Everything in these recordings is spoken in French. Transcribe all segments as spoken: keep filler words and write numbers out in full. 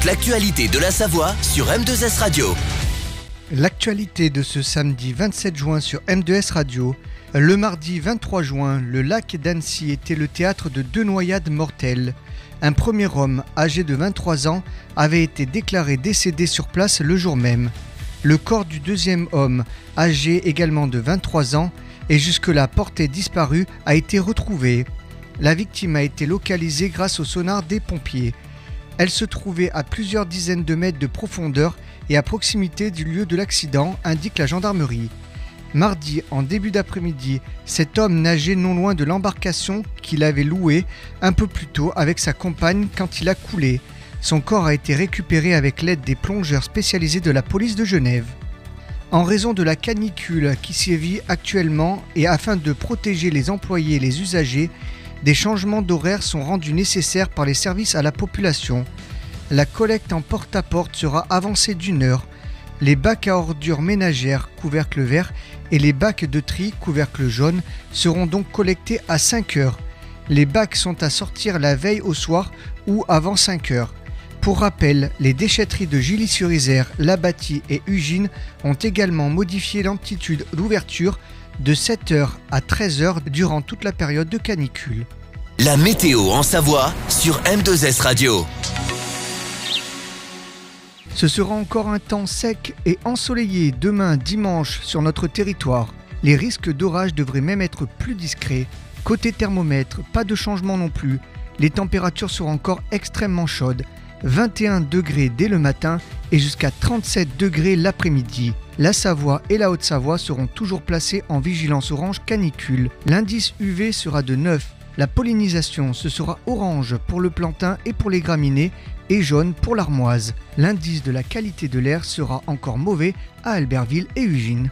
Toute l'actualité de la Savoie sur M deux S Radio. L'actualité de ce samedi vingt-sept juin sur M deux S Radio. Le mardi vingt-trois juin, le lac d'Annecy était le théâtre de deux noyades mortelles. Un premier homme, âgé de vingt-trois ans, avait été déclaré décédé sur place le jour même. Le corps du deuxième homme, âgé également de vingt-trois ans, et jusque-là porté disparu, a été retrouvé. La victime a été localisée grâce au sonar des pompiers. Elle se trouvait à plusieurs dizaines de mètres de profondeur et à proximité du lieu de l'accident, indique la gendarmerie. Mardi, en début d'après-midi, cet homme nageait non loin de l'embarcation qu'il avait louée un peu plus tôt avec sa compagne quand il a coulé. Son corps a été récupéré avec l'aide des plongeurs spécialisés de la police de Genève. En raison de la canicule qui sévit actuellement et afin de protéger les employés et les usagers, des changements d'horaire sont rendus nécessaires par les services à la population. La collecte en porte-à-porte sera avancée d'une heure. Les bacs à ordures ménagères, couvercle vert, et les bacs de tri, couvercle jaune, seront donc collectés à cinq heures. Les bacs sont à sortir la veille au soir ou avant cinq heures. Pour rappel, les déchetteries de Gilly-sur-Isère, La Bâtie et Ugine ont également modifié l'amplitude d'ouverture de sept heures à treize heures durant toute la période de canicule. La météo en Savoie sur M deux S Radio. Ce sera encore un temps sec et ensoleillé demain dimanche sur notre territoire. Les risques d'orage devraient même être plus discrets. Côté thermomètre, pas de changement non plus. Les températures seront encore extrêmement chaudes. vingt et un degrés dès le matin et jusqu'à trente-sept degrés l'après-midi. La Savoie et la Haute-Savoie seront toujours placées en vigilance orange canicule. L'indice U V sera de neuf. La pollinisation, ce sera orange pour le plantain et pour les graminées et jaune pour l'armoise. L'indice de la qualité de l'air sera encore mauvais à Albertville et Ugine.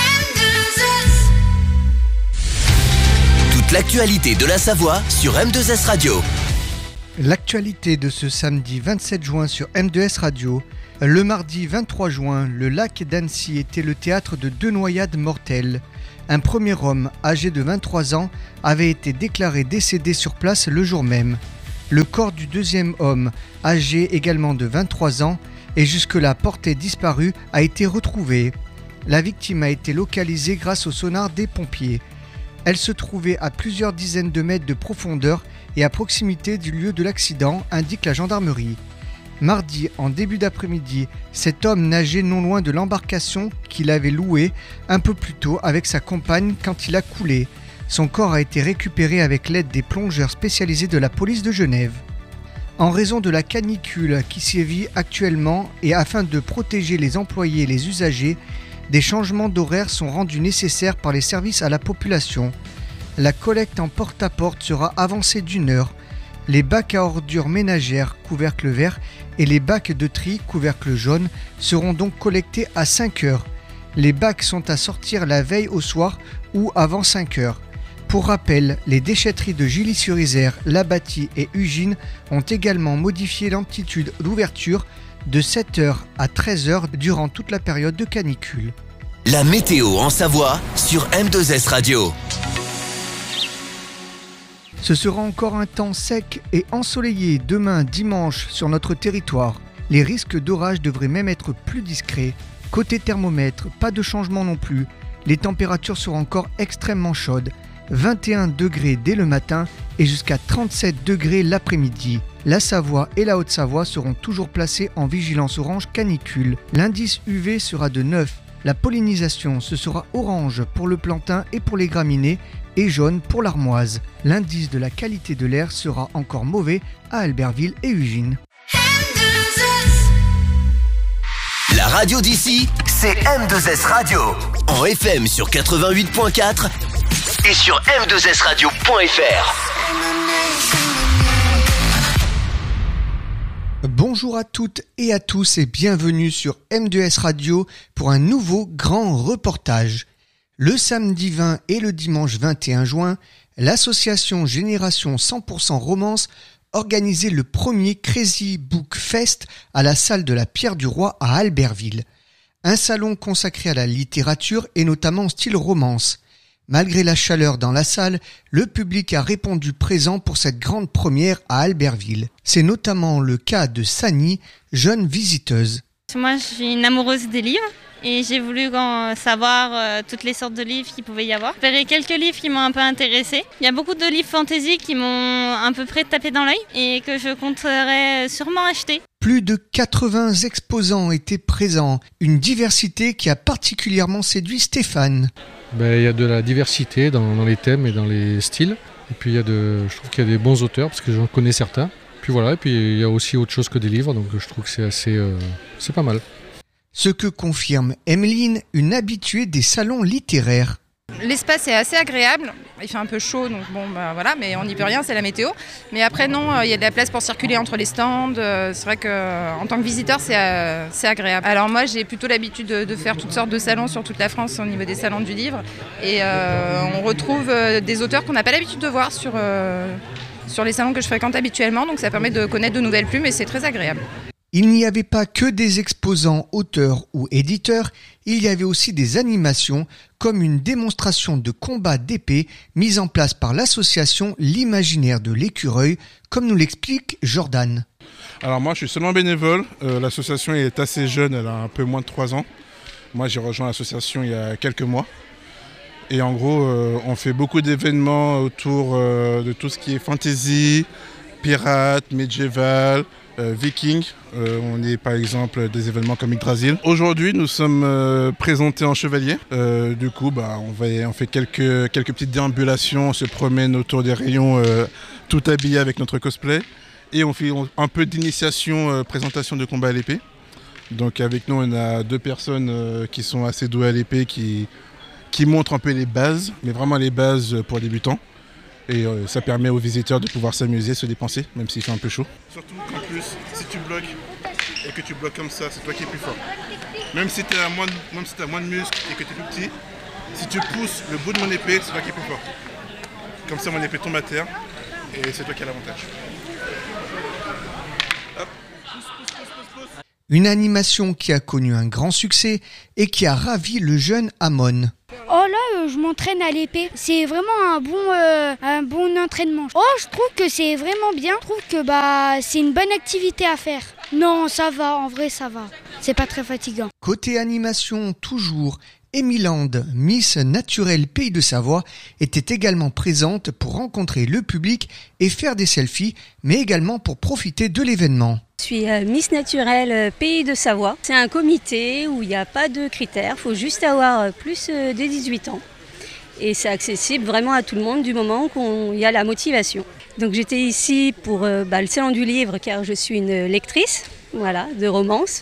Toute l'actualité de la Savoie sur M deux S Radio. L'actualité de ce samedi vingt-sept juin sur M deux S Radio. Le mardi vingt-trois juin, le lac d'Annecy était le théâtre de deux noyades mortelles. Un premier homme, âgé de vingt-trois ans, avait été déclaré décédé sur place le jour même. Le corps du deuxième homme, âgé également de vingt-trois ans, et jusque-là porté disparu, a été retrouvé. La victime a été localisée grâce au sonar des pompiers. Elle se trouvait à plusieurs dizaines de mètres de profondeur et à proximité du lieu de l'accident, indique la gendarmerie. Mardi, en début d'après-midi, cet homme nageait non loin de l'embarcation qu'il avait louée un peu plus tôt avec sa compagne quand il a coulé. Son corps a été récupéré avec l'aide des plongeurs spécialisés de la police de Genève. En raison de la canicule qui sévit actuellement et afin de protéger les employés et les usagers, des changements d'horaire sont rendus nécessaires par les services à la population. La collecte en porte-à-porte sera avancée d'une heure. Les bacs à ordures ménagères, couvercle vert, et les bacs de tri, couvercle jaune, seront donc collectés à cinq heures. Les bacs sont à sortir la veille au soir ou avant cinq heures. Pour rappel, les déchetteries de Gilly-sur-Isère, La Bâtie et Ugine ont également modifié l'amplitude d'ouverture de sept heures à treize heures durant toute la période de canicule. La météo en Savoie sur M deux S Radio. Ce sera encore un temps sec et ensoleillé demain dimanche sur notre territoire. Les risques d'orage devraient même être plus discrets. Côté thermomètre, pas de changement non plus. Les températures seront encore extrêmement chaudes. vingt et un degrés dès le matin et jusqu'à trente-sept degrés l'après-midi. La Savoie et la Haute-Savoie seront toujours placées en vigilance orange canicule. L'indice U V sera de neuf. La pollinisation, ce sera orange pour le plantain et pour les graminées et jaune pour l'armoise. L'indice de la qualité de l'air sera encore mauvais à Albertville et Ugine. La radio d'ici, c'est M deux S Radio. En F M sur quatre-vingt-huit point quatre et sur m deux s radio point f r. Bonjour à toutes et à tous et bienvenue sur M deux S Radio pour un nouveau grand reportage. Le samedi vingt et le dimanche vingt et un juin, l'association Génération cent pour cent Romance organisait le premier Crazy Book Fest à la salle de la Pierre du Roi à Albertville. Un salon consacré à la littérature et notamment en style romance. Malgré la chaleur dans la salle, le public a répondu présent pour cette grande première à Albertville. C'est notamment le cas de Sani, jeune visiteuse. Moi, je suis une amoureuse des livres et j'ai voulu savoir euh, toutes les sortes de livres qu'il pouvait y avoir. J'ai repéré quelques livres qui m'ont un peu intéressée. Il y a beaucoup de livres fantasy qui m'ont un peu près tapé dans l'œil et que je compterais sûrement acheter. Plus de quatre-vingts exposants étaient présents, une diversité qui a particulièrement séduit Stéphane. Ben, il y a de la diversité dans, dans les thèmes et dans les styles. Et puis il y a de, je trouve qu'il y a des bons auteurs parce que j'en connais certains. Puis voilà, et puis il y a aussi autre chose que des livres, donc je trouve que c'est assez, euh, c'est pas mal. Ce que confirme Emeline, une habituée des salons littéraires. L'espace est assez agréable, il fait un peu chaud, donc bon, bah, voilà, mais on n'y peut rien, c'est la météo. Mais après non, il y a de la place pour circuler entre les stands. C'est vrai qu'en tant que visiteur, c'est, euh, c'est agréable. Alors moi, j'ai plutôt l'habitude de, de faire toutes sortes de salons sur toute la France au niveau des salons du livre. Et euh, on retrouve des auteurs qu'on n'a pas l'habitude de voir sur, euh, sur les salons que je fréquente habituellement. Donc ça permet de connaître de nouvelles plumes et c'est très agréable. Il n'y avait pas que des exposants, auteurs ou éditeurs, il y avait aussi des animations comme une démonstration de combat d'épée mise en place par l'association L'Imaginaire de l'Écureuil, comme nous l'explique Jordan. Alors moi je suis seulement bénévole, euh, l'association est assez jeune, elle a un peu moins de trois ans. Moi j'ai rejoint l'association il y a quelques mois. Et en gros euh, on fait beaucoup d'événements autour euh, de tout ce qui est fantasy, pirate, médiéval, Euh, Viking, euh, on est par exemple des événements comme Yggdrasil. Aujourd'hui nous sommes euh, présentés en chevalier, euh, du coup bah, on, va, on fait quelques, quelques petites déambulations, on se promène autour des rayons euh, tout habillé avec notre cosplay et on fait un peu d'initiation, euh, présentation de combat à l'épée. Donc avec nous on a deux personnes euh, qui sont assez douées à l'épée, qui, qui montrent un peu les bases, mais vraiment les bases pour débutants. Et euh, ça permet aux visiteurs de pouvoir s'amuser, se dépenser, même s'il fait un peu chaud. Surtout qu'en plus, si tu bloques et que tu bloques comme ça, c'est toi qui es plus fort. Même si tu as moins, si moins de muscles et que tu es plus petit, si tu pousses le bout de mon épée, c'est toi qui es plus fort. Comme ça, mon épée tombe à terre et c'est toi qui as l'avantage. Hop. Pousse, pousse, pousse, pousse, pousse. Une animation qui a connu un grand succès et qui a ravi le jeune Amon. Oh là, euh, je m'entraîne à l'épée. C'est vraiment un bon, euh, un bon entraînement. Oh, je trouve que c'est vraiment bien. Je trouve que bah, c'est une bonne activité à faire. Non, ça va, en vrai, ça va. C'est pas très fatigant. Côté animation, toujours, Emilande, Miss Naturelle Pays de Savoie, était également présente pour rencontrer le public et faire des selfies, mais également pour profiter de l'événement. Je suis Miss Naturelle Pays de Savoie. C'est un comité où il n'y a pas de critères, il faut juste avoir plus de dix-huit ans. Et c'est accessible vraiment à tout le monde du moment qu'il y a la motivation. Donc j'étais ici pour bah, le salon du livre car je suis une lectrice, voilà, de romance.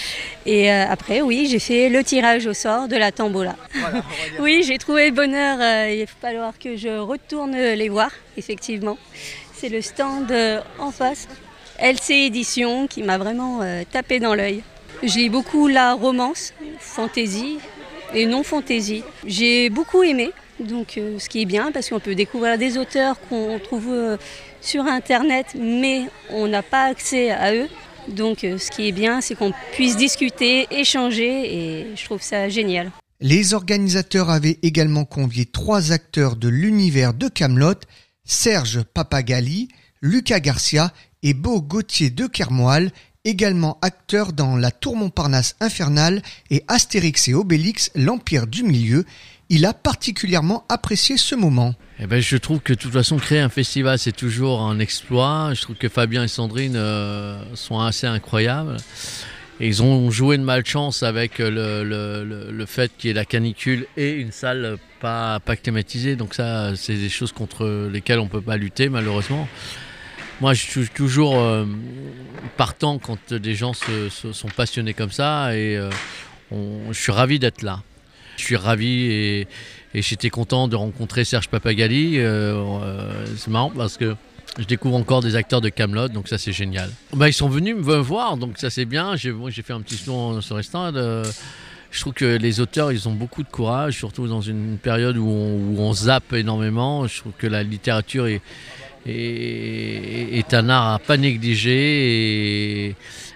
Et euh, après, oui, j'ai fait le tirage au sort de la tombola. Voilà, oui, j'ai trouvé le bonheur. Euh, il va falloir que je retourne les voir, effectivement. C'est le stand euh, en face. L C Édition qui m'a vraiment euh, tapé dans l'œil. Je lis beaucoup la romance, fantasy et non fantasy. J'ai beaucoup aimé, donc euh, ce qui est bien parce qu'on peut découvrir des auteurs qu'on trouve euh, sur internet, mais on n'a pas accès à eux. Donc euh, ce qui est bien, c'est qu'on puisse discuter, échanger et je trouve ça génial. Les organisateurs avaient également convié trois acteurs de l'univers de Kaamelott, Serge Papagali, Lucas Garcia et Beau Gauthier de Kermoal, également acteur dans La Tour Montparnasse infernale et Astérix et Obélix, l'Empire du Milieu. Il a particulièrement apprécié ce moment. Eh ben, je trouve que de toute façon, créer un festival, c'est toujours un exploit. Je trouve que Fabien et Sandrine euh, sont assez incroyables. Et ils ont joué de malchance avec le, le, le, le fait qu'il y ait la canicule et une salle pas, pas climatisée. Donc ça, c'est des choses contre lesquelles on ne peut pas lutter, malheureusement. Moi, je suis toujours euh, partant quand des gens se, se, sont passionnés comme ça. Et euh, on, je suis ravi d'être là. Je suis ravi et, et j'étais content de rencontrer Serge Papagali. Euh, euh, c'est marrant parce que je découvre encore des acteurs de Kaamelott, donc ça c'est génial. Bah, ils sont venus me voir, donc ça c'est bien. J'ai, moi, j'ai fait un petit tour sur les stands. Euh, je trouve que les auteurs, ils ont beaucoup de courage, surtout dans une période où on, où on zappe énormément. Je trouve que la littérature est, est, est un art à pas négliger et,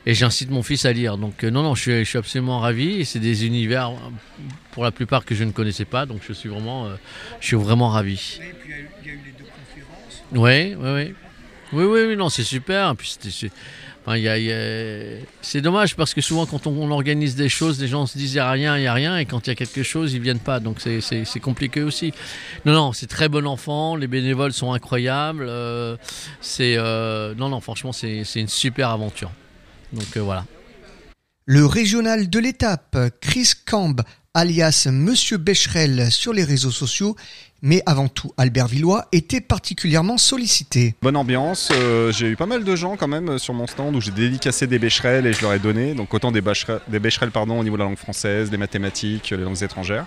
et j'incite mon fils à lire. Donc euh, non, non, je suis, je suis absolument ravi. Et c'est des univers, pour la plupart, que je ne connaissais pas. Donc je suis vraiment, euh, je suis vraiment ravi. Et puis il y a eu les deux conférences. Oui, oui, oui. Oui, oui, oui, non, c'est super. Puis c'était, c'est... Enfin, y a, y a... c'est dommage parce que souvent quand on, on organise des choses, les gens se disent il n'y a rien, il n'y a rien, et quand il y a quelque chose, ils ne viennent pas. Donc c'est, c'est, c'est compliqué aussi. Non, non, c'est très bon enfant, les bénévoles sont incroyables. Euh, c'est, euh... Non, non, franchement, c'est, c'est une super aventure. Donc euh, voilà. Le régional de l'étape, Chris Camb, alias Monsieur Becherel sur les réseaux sociaux, mais avant tout Albertvillois, était particulièrement sollicité. Bonne ambiance, euh, j'ai eu pas mal de gens quand même sur mon stand où j'ai dédicacé des Becherel et je leur ai donné, donc autant des Becherel, des Becherel pardon, au niveau de la langue française, des mathématiques, les langues étrangères.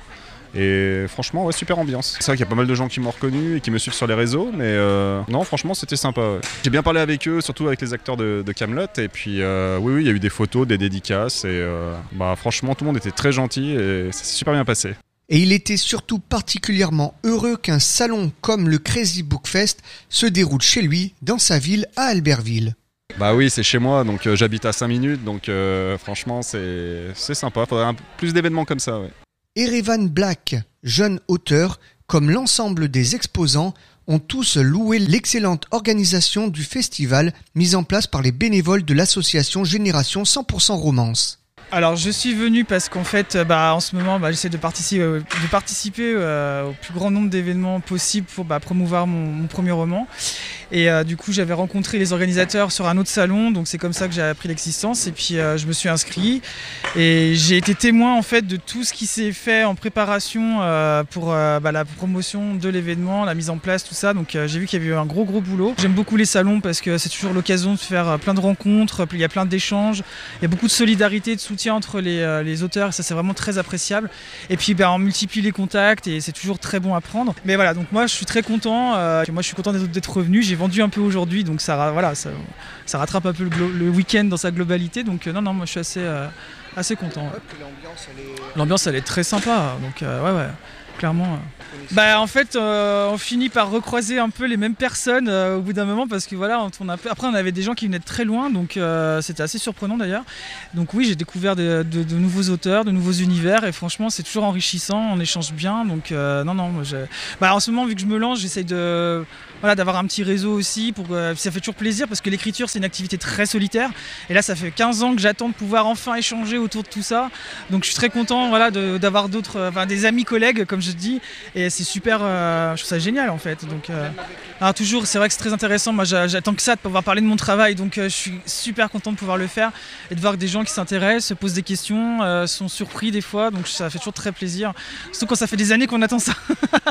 Et franchement, ouais, super ambiance. C'est vrai qu'il y a pas mal de gens qui m'ont reconnu et qui me suivent sur les réseaux, mais euh, non, franchement, c'était sympa. Ouais. J'ai bien parlé avec eux, surtout avec les acteurs de, de Camelot. Et puis, euh, oui, oui, il y a eu des photos, des dédicaces. Et euh, bah, franchement, tout le monde était très gentil et ça s'est super bien passé. Et il était surtout particulièrement heureux qu'un salon comme le Crazy Book Fest se déroule chez lui, dans sa ville, à Albertville. Bah oui, c'est chez moi, donc euh, j'habite à cinq minutes, donc euh, franchement, c'est, c'est sympa. Il faudrait un, plus d'événements comme ça, ouais. Erevan Black, jeune auteur, comme l'ensemble des exposants, ont tous loué l'excellente organisation du festival mise en place par les bénévoles de l'association Génération cent pour cent Romance. Alors je suis venu parce qu'en fait, bah, en ce moment, bah, j'essaie de participer, euh, de participer euh, au plus grand nombre d'événements possibles pour bah, promouvoir mon, mon premier roman. Et euh, du coup, j'avais rencontré les organisateurs sur un autre salon, donc c'est comme ça que j'ai appris l'existence. Et puis, euh, je me suis inscrit et j'ai été témoin en fait de tout ce qui s'est fait en préparation euh, pour euh, bah, la promotion de l'événement, la mise en place, tout ça. Donc, euh, j'ai vu qu'il y avait eu un gros gros boulot. J'aime beaucoup les salons parce que c'est toujours l'occasion de faire plein de rencontres. Il y a plein d'échanges, il y a beaucoup de solidarité, de soutien entre les, euh, les auteurs. Et ça, c'est vraiment très appréciable. Et puis, bah, on multiplie les contacts et c'est toujours très bon à prendre. Mais voilà, donc moi, je suis très content. Euh, moi, je suis content d'être, d'être revenu. J'ai vendu un peu aujourd'hui, donc ça, voilà, ça, ça rattrape un peu le, glo- le week-end dans sa globalité. Donc euh, non, non, moi je suis assez, euh, assez content. Ouais. L'ambiance, elle est... L'ambiance, elle est très sympa. Donc euh, ouais, ouais, clairement. Euh. Bah en fait, euh, on finit par recroiser un peu les mêmes personnes euh, au bout d'un moment parce que voilà, on a, après on avait des gens qui venaient de très loin, donc euh, c'était assez surprenant d'ailleurs. Donc oui, j'ai découvert de, de, de nouveaux auteurs, de nouveaux univers et franchement, c'est toujours enrichissant. On échange bien, donc euh, non, non, moi, j'ai... Bah, en ce moment, vu que je me lance, j'essaye de Voilà, d'avoir un petit réseau aussi, pour, euh, ça fait toujours plaisir parce que l'écriture c'est une activité très solitaire et là ça fait quinze ans que j'attends de pouvoir enfin échanger autour de tout ça, donc je suis très content voilà, de, d'avoir d'autres, enfin, des amis collègues comme je dis, et c'est super, euh, je trouve ça génial en fait. Donc, euh, alors toujours c'est vrai que c'est très intéressant, moi j'attends que ça de pouvoir parler de mon travail, donc euh, je suis super content de pouvoir le faire et de voir que des gens qui s'intéressent, se posent des questions, euh, sont surpris des fois, donc ça fait toujours très plaisir, surtout quand ça fait des années qu'on attend ça.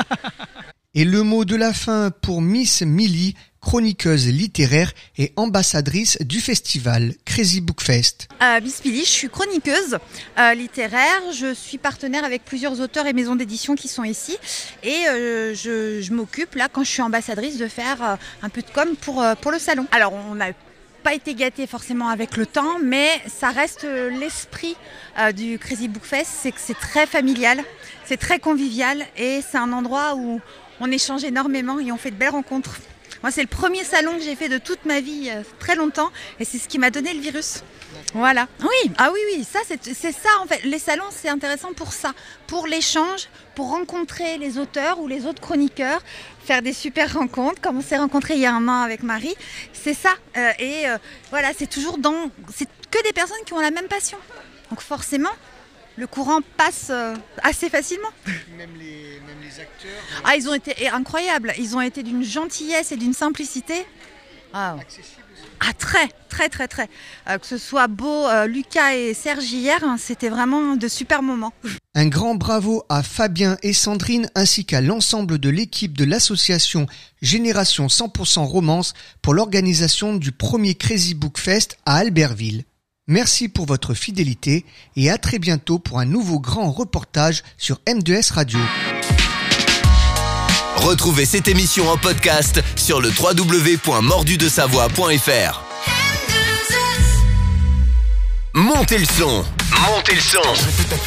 Et le mot de la fin pour Miss Millie, chroniqueuse littéraire et ambassadrice du festival Crazy Book Fest. Euh, Miss Millie, je suis chroniqueuse euh, littéraire, je suis partenaire avec plusieurs auteurs et maisons d'édition qui sont ici et euh, je, je m'occupe là quand je suis ambassadrice de faire euh, un peu de com pour, euh, pour le salon. Alors on n'a pas été gâtés forcément avec le temps, mais ça reste euh, l'esprit euh, du Crazy Book Fest, c'est que c'est très familial, c'est très convivial et c'est un endroit où on échange énormément et on fait de belles rencontres. Moi, c'est le premier salon que j'ai fait de toute ma vie, euh, très longtemps, et c'est ce qui m'a donné le virus. Voilà. Oui, ah oui, oui, ça, c'est, c'est ça en fait. Les salons, c'est intéressant pour ça, pour l'échange, pour rencontrer les auteurs ou les autres chroniqueurs, faire des super rencontres, comme on s'est rencontrés il y a un an avec Marie. C'est ça. Euh, et euh, voilà, c'est toujours dans, c'est que des personnes qui ont la même passion. Donc forcément, le courant passe euh, assez facilement. Même les, même les acteurs. Euh... Ah, ils ont été incroyables. Ils ont été d'une gentillesse et d'une simplicité. Ah, accessible aussi. Ah, très, très, très, très. Euh, que ce soit Beau, euh, Lucas et Serge hier, hein, c'était vraiment de super moments. Un grand bravo à Fabien et Sandrine ainsi qu'à l'ensemble de l'équipe de l'association Génération cent pour cent Romance pour l'organisation du premier Crazy Book Fest à Albertville. Merci pour votre fidélité et à très bientôt pour un nouveau grand reportage sur M deux S Radio. Retrouvez cette émission en podcast sur le w w w point mordu de savoie point f r. Montez le son, montez le son.